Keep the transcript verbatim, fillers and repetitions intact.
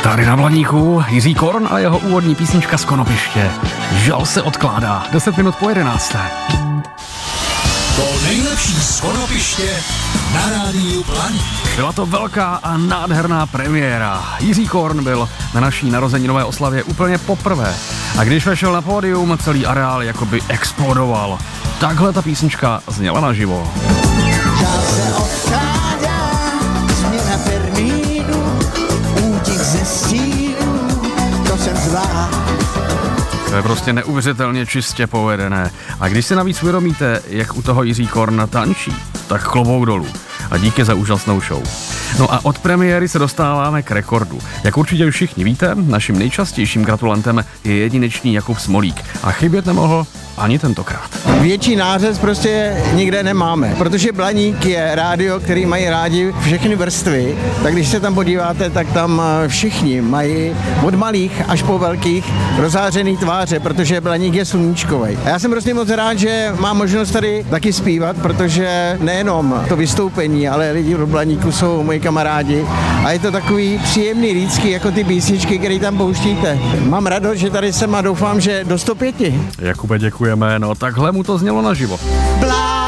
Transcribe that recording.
Tady na Blaníku Jiří Korn a jeho úvodní písnička z Konopiště. Žal se odkládá, deset minut po jedenácté. To nejlepší z Konopiště na rádiu Blaník. Byla to velká a nádherná premiéra. Jiří Korn byl na naší narozeninové oslavě úplně poprvé. A když vešel na pódium, celý areál jakoby explodoval. Takhle ta písnička zněla naživo. Žal se odkládá, změna termínu, útěk ze stínu, to jsem zvlášť. To je prostě neuvěřitelně čistě povedené. A když si navíc uvědomíte, jak u toho Jiří Korn tančí, tak klobouk dolů. A díky za úžasnou show. No a od premiéry se dostáváme k rekordu. Jak určitě už všichni víte, naším nejčastějším gratulantem je jedinečný Jakub Smolík. A chybět nemohl ani tentokrát. Větší nářez prostě nikde nemáme, protože Blaník je rádio, který mají rádi všechny vrstvy, tak když se tam podíváte, tak tam všichni mají od malých až po velkých rozářený tváře, protože Blaník je sluníčkovej. A já jsem prostě moc rád, že mám možnost tady taky zpívat, protože nejenom to vystoupení, ale lidi v Blaníku jsou moji kamarádi a je to takový příjemný lídsky, jako ty písničky, které tam pouštíte. Mám radost, že tady jsem a doufám, že do sto pět. Jakube, děkujeme, no takhle mu to znělo naživo. Blá